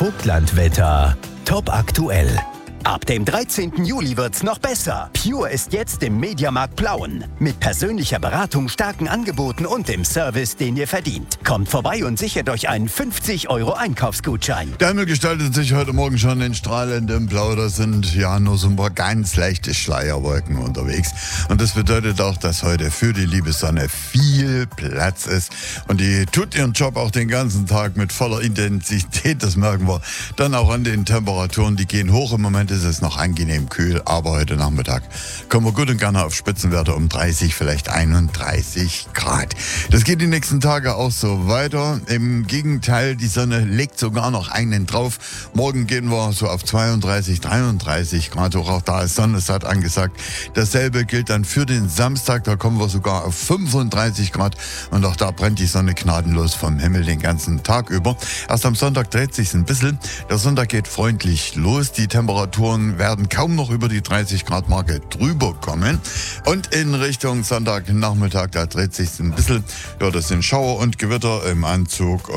Vogtlandwetter. Top aktuell. Ab dem 13. Juli wird's noch besser. Pure ist jetzt im Mediamarkt Plauen. Mit persönlicher Beratung, starken Angeboten und dem Service, den ihr verdient. Kommt vorbei und sichert euch einen 50 € Einkaufsgutschein. Der Himmel gestaltet sich heute Morgen schon in strahlendem Blau. Da sind ja nur so ein paar ganz leichte Schleierwolken unterwegs. Und das bedeutet auch, dass heute für die liebe Sonne viel Platz ist. Und die tut ihren Job auch den ganzen Tag mit voller Intensität. Das merken wir dann auch an den Temperaturen. Die gehen hoch. Im Moment ist es noch angenehm kühl, aber heute Nachmittag kommen wir gut und gerne auf Spitzenwerte um 30, vielleicht 31 Grad. Das geht die nächsten Tage auch so weiter. Im Gegenteil, die Sonne legt sogar noch einen drauf. Morgen gehen wir so auf 32, 33 Grad hoch. Auch da ist Sonnensatt angesagt. Dasselbe gilt dann für den Samstag. Da kommen wir sogar auf 35 Grad. Und auch da brennt die Sonne gnadenlos vom Himmel den ganzen Tag über. Erst am Sonntag dreht sich ein bisschen. Der Sonntag geht freundlich los. Die Temperaturen werden kaum noch über die 30 Grad Marke drüber kommen. Und in Richtung Sonntagnachmittag, da dreht sich ein bisschen. Ja, das sind Schauer und Gewitter im Anzug.